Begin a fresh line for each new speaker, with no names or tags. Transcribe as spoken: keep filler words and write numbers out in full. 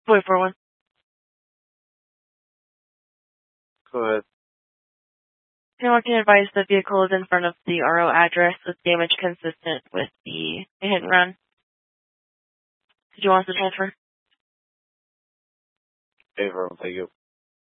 Boy four one.
Go ahead.
Taylor can advise the vehicle is in front of the R O address with damage consistent with the hit and run. Did you want us to transfer?
Favor, thank you.